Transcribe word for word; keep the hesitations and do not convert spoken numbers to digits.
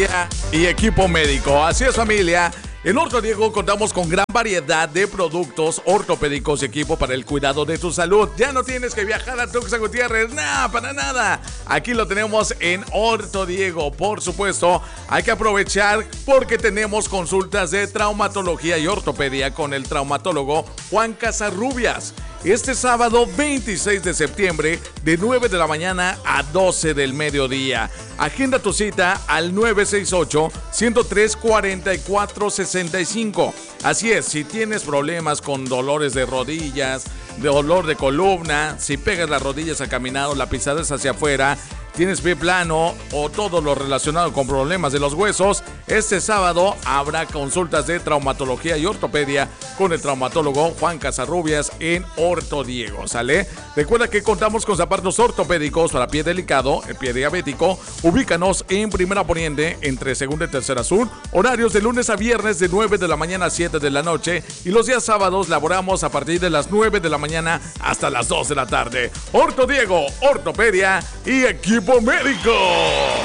Y equipo médico. Así es, familia. En Orto Diego contamos con gran variedad de productos ortopédicos y equipo para el cuidado de tu salud. Ya no tienes que viajar a Tuxtla Gutiérrez, nada, para nada. Aquí lo tenemos en Orto Diego. Por supuesto, hay que aprovechar porque tenemos consultas de traumatología y ortopedia con el traumatólogo Juan Casarrubias. Este sábado veintiséis de septiembre de nueve de la mañana a doce del mediodía. Agenda tu cita al nueve seis ocho, uno cero tres, cuatro cuatro seis cinco. Así es, si tienes problemas con dolores de rodillas, de dolor de columna, si pegas las rodillas al caminar o la pisada es hacia afuera, tienes pie plano o todo lo relacionado con problemas de los huesos, este sábado habrá consultas de traumatología y ortopedia con el traumatólogo Juan Casarrubias en Orto Diego, ¿sale? Recuerda que contamos con zapatos ortopédicos para pie delicado, el pie diabético. Ubícanos en Primera Poniente entre Segunda y Tercera Sur, horarios de lunes a viernes de nueve de la mañana a siete de la noche y los días sábados laboramos a partir de las nueve de la mañana hasta las dos de la tarde. Orto Diego, ortopedia y equipo médico.